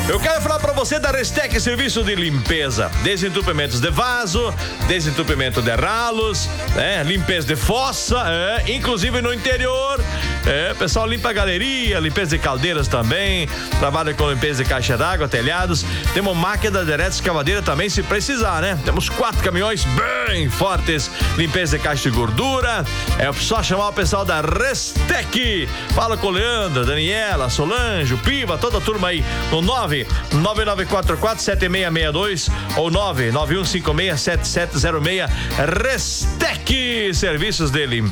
Eu quero falar pra você da Restec Serviço de Limpeza, desentupimentos de vaso, desentupimento de ralos, limpeza de fossa, inclusive no interior, pessoal limpa a galeria, limpeza de caldeiras também, trabalha com limpeza de caixa d'água, telhados, temos máquina de escavadeira também se precisar, né? Temos 4 caminhões bem fortes, limpeza de caixa de gordura, é só chamar o pessoal da Restec, fala com o Leandro, Daniela, Solange, o Piva, toda a turma aí, no 999447662 ou 991567706. Restec Serviços de Limpeza.